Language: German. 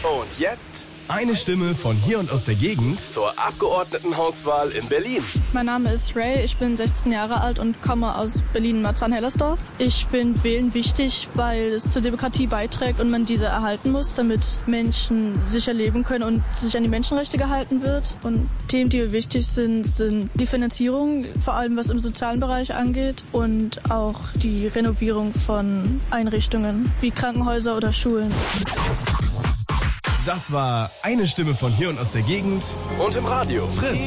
Und jetzt eine Stimme von hier und aus der Gegend zur Abgeordnetenhauswahl in Berlin. Mein Name ist Ray, ich bin 16 Jahre alt und komme aus Berlin-Marzahn-Hellersdorf. Ich finde Wählen wichtig, weil es zur Demokratie beiträgt und man diese erhalten muss, damit Menschen sicher leben können und sich an die Menschenrechte gehalten wird. Und Themen, die mir wichtig sind, sind die Finanzierung, vor allem was im sozialen Bereich angeht, und auch die Renovierung von Einrichtungen wie Krankenhäuser oder Schulen. Das war eine Stimme von hier und aus der Gegend und im Radio. Fritz.